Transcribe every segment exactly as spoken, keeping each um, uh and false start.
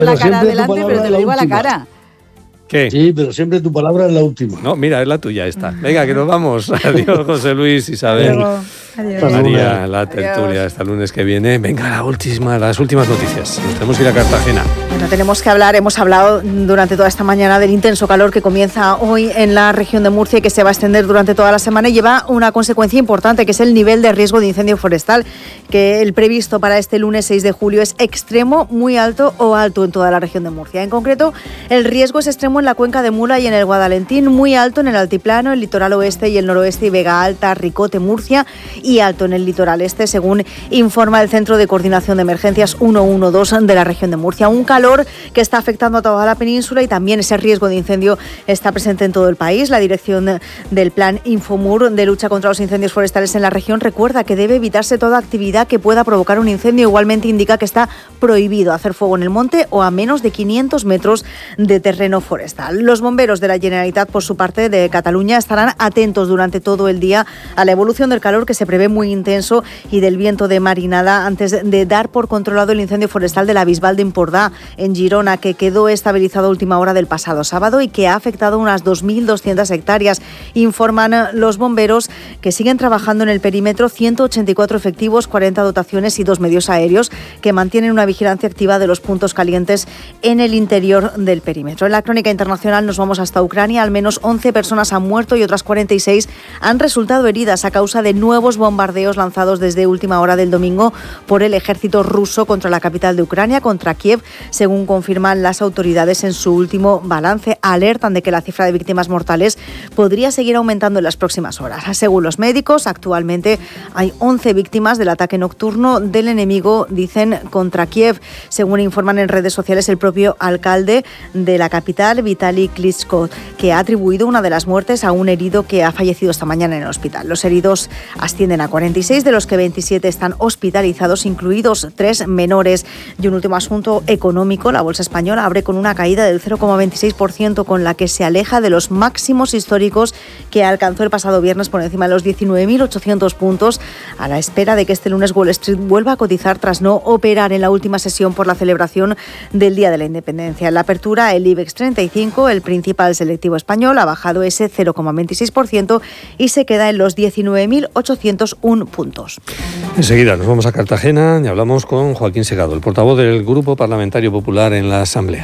la cara adelante, pero te lo digo a la cara. ¿Qué? Sí, pero siempre tu palabra es la última. No, mira, es la tuya esta. Venga, que nos vamos. Adiós, José Luis, Isabel. Adiós. María, la tertulia hasta el lunes que viene. Venga, la última, las últimas noticias. Nos tenemos que ir a Cartagena. Bueno, tenemos que hablar, hemos hablado durante toda esta mañana del intenso calor que comienza hoy en la región de Murcia y que se va a extender durante toda la semana y lleva una consecuencia importante, que es el nivel de riesgo de incendio forestal, que el previsto para este lunes seis de julio es extremo, muy alto o alto en toda la región de Murcia. En concreto, el riesgo es extremo en la cuenca de Mula y en el Guadalentín, muy alto en el altiplano, el litoral oeste y el noroeste y Vega Alta, Ricote, Murcia, y alto en el litoral este, según informa el Centro de Coordinación de Emergencias ciento doce de la región de Murcia. Un calor que está afectando a toda la península y también ese riesgo de incendio está presente en todo el país. La dirección del Plan Infomur de lucha contra los incendios forestales en la región recuerda que debe evitarse toda actividad que pueda provocar un incendio. Igualmente indica que está prohibido hacer fuego en el monte o a menos de quinientos metros de terreno forestal. Los bomberos de la Generalitat, por su parte, de Cataluña, estarán atentos durante todo el día a la evolución del calor, que se prevé muy intenso, y del viento de marinada, antes de dar por controlado el incendio forestal de la Bisbal de Empordà, en Girona, que quedó estabilizado a última hora del pasado sábado y que ha afectado unas dos mil doscientas hectáreas. Informan los bomberos que siguen trabajando en el perímetro ciento ochenta y cuatro efectivos, cuarenta dotaciones y dos medios aéreos, que mantienen una vigilancia activa de los puntos calientes en el interior del perímetro. En la crónica internacional nos vamos hasta Ucrania. Al menos once personas han muerto y otras cuarenta y seis han resultado heridas a causa de nuevos bombardeos lanzados desde última hora del domingo por el ejército ruso contra la capital de Ucrania, contra Kiev, según confirman las autoridades en su último balance. Alertan de que la cifra de víctimas mortales podría seguir aumentando en las próximas horas. Según los médicos, actualmente hay once víctimas del ataque nocturno del enemigo, dicen, contra Kiev, según informan en redes sociales el propio alcalde de la capital, Vitaly Klitschko, que ha atribuido una de las muertes a un herido que ha fallecido esta mañana en el hospital. Los heridos ascienden a cuarenta y seis, de los que veintisiete están hospitalizados, incluidos tres menores. Y un último asunto económico: la bolsa española abre con una caída del cero coma veintiséis por ciento, con la que se aleja de los máximos históricos que alcanzó el pasado viernes, por encima de los diecinueve mil ochocientos puntos, a la espera de que este lunes Wall Street vuelva a cotizar tras no operar en la última sesión por la celebración del Día de la Independencia. En la apertura, el IBEX treinta y cinco, el principal selectivo español, ha bajado ese cero coma veintiséis por ciento y se queda en los diecinueve mil ochocientos uno puntos. Enseguida nos vamos a Cartagena y hablamos con Joaquín Segado, el portavoz del Grupo Parlamentario Popular en la Asamblea.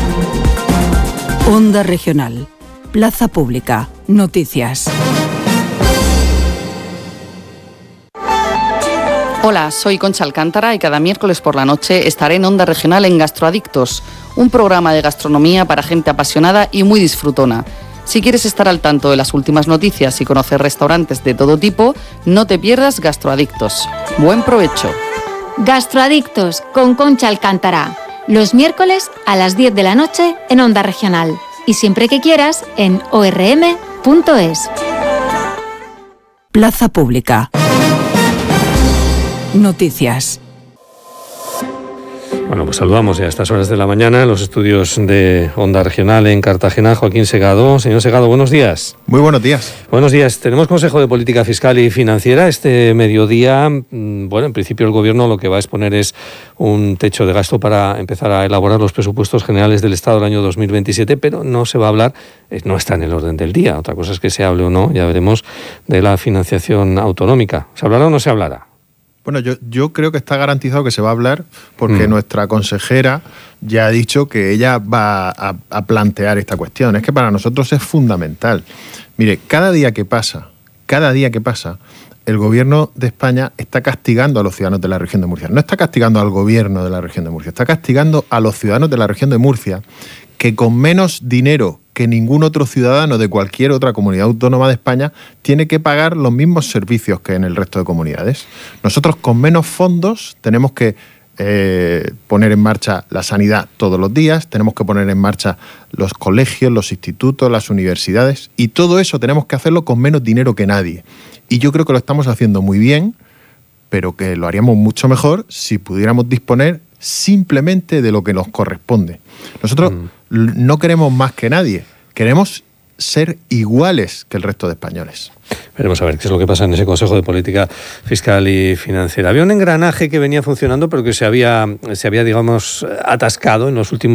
Onda Regional, Plaza Pública, Noticias. Hola, soy Concha Alcántara y cada miércoles por la noche estaré en Onda Regional en Gastroadictos, un programa de gastronomía para gente apasionada y muy disfrutona. Si quieres estar al tanto de las últimas noticias y conocer restaurantes de todo tipo, no te pierdas Gastroadictos. Buen provecho. Gastroadictos con Concha Alcántara, los miércoles a las diez de la noche en Onda Regional y siempre que quieras en o r m punto es. Plaza Pública. Noticias. Bueno, pues saludamos ya a estas horas de la mañana en los estudios de Onda Regional en Cartagena. Joaquín Segado. Señor Segado, buenos días. Muy buenos días. Buenos días. Tenemos Consejo de Política Fiscal y Financiera este mediodía. Bueno, en principio el Gobierno lo que va a exponer es un techo de gasto para empezar a elaborar los presupuestos generales del Estado del año dos mil veintisiete, pero no se va a hablar, no está en el orden del día. Otra cosa es que se hable o no, ya veremos, de la financiación autonómica. ¿Se hablará o no se hablará? Bueno, yo, yo creo que está garantizado que se va a hablar porque mm. nuestra consejera ya ha dicho que ella va a, a plantear esta cuestión. Es que para nosotros es fundamental. Mire, cada día que pasa, cada día que pasa, el Gobierno de España está castigando a los ciudadanos de la región de Murcia. No está castigando al Gobierno de la región de Murcia, está castigando a los ciudadanos de la región de Murcia, que con menos dinero que ningún otro ciudadano de cualquier otra comunidad autónoma de España tiene que pagar los mismos servicios que en el resto de comunidades. Nosotros con menos fondos tenemos que eh, poner en marcha la sanidad todos los días, tenemos que poner en marcha los colegios, los institutos, las universidades, y todo eso tenemos que hacerlo con menos dinero que nadie. Y yo creo que lo estamos haciendo muy bien, pero que lo haríamos mucho mejor si pudiéramos disponer simplemente de lo que nos corresponde. Nosotros mm. no queremos más que nadie, queremos ser iguales que el resto de españoles. Veremos a ver qué es lo que pasa en ese Consejo de Política Fiscal y Financiera. Había un engranaje que venía funcionando, pero que se había, se había digamos, atascado en los últimos